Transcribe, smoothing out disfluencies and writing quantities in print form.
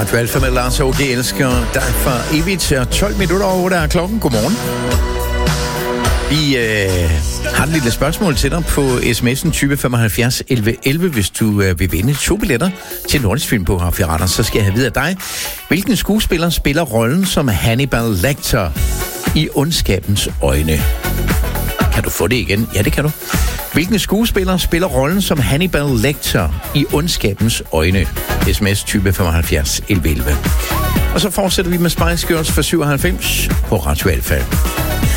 Radio Alfa med Lars H.G. elsker dig for evigt. 12 minutter over, der er klokken. Godmorgen. Vi har et lille spørgsmål til dig på sms'en 2075 11 11. Hvis du vil vinde 2 billetter til Nordisk Film på Raffi, så skal jeg have videre af dig. Hvilken skuespiller spiller rollen som Hannibal Lecter i Ondskabens øjne? Kan du få det igen? Ja, det kan du. Hvilken skuespiller spiller rollen som Hannibal Lecter i Ondskabens øjne? SMS 2075 11 11. Og så fortsætter vi med Spice Girls for 97 på Radio Alfa.